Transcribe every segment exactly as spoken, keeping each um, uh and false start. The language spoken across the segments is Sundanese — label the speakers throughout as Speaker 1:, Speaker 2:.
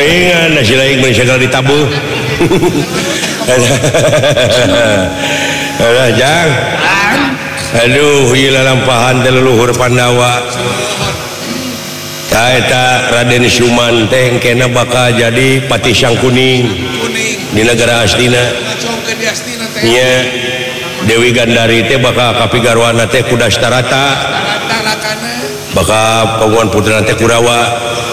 Speaker 1: Saingan nasi lain segala ditabuh. Alah jang. Aduh, ieu lampahan teh leluhur Pandawa. Ta eta Raden Suman teh engkena bakal jadi Pati Sangkuning di negara Astina. Nya Dewi Gandari teh bakal kapigarwana teh ku Dastarata. Bakal kaungan putra teh Kurawa.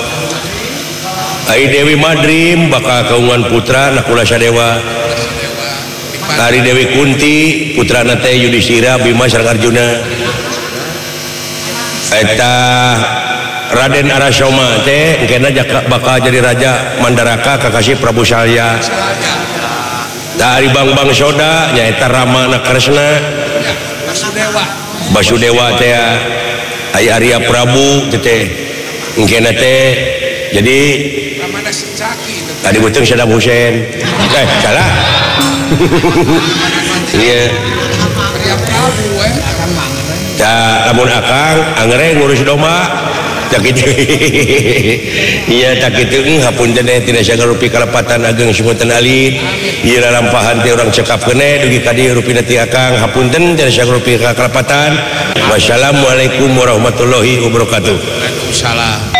Speaker 1: Ai Dewi Madrim bakal kaungan putra Nakula Sadewa. Ari Dewi Kunti putrana teh Yudhistira, Bima sareng Arjuna. Eta Raden Arasoma teh engkena bakal jadi raja Mandaraka kakasih Prabu Salya. Dari Bang Bang Soda nyaeta Rama anak Kresna. Basudewa. Basudewa teh aya Arya Prabu teh engkena teh jadi Ramana Sicaki. Tadi betul Saddam Hussein. Eh salah. Iya. Arya Prabu eh. Da lamun akang angere ngurus domba. Tak itu. Iya tak itu hapunten tina sagarupi kalepatan ageng Sumetan alit. Ieu lampahan teh urang cekap keneh dugi ka dieu rupina ti akang hapunten tina sagarupi kalepatan. Wassalamualaikum warahmatullahi wabarakatuh. Waalaikumsalam.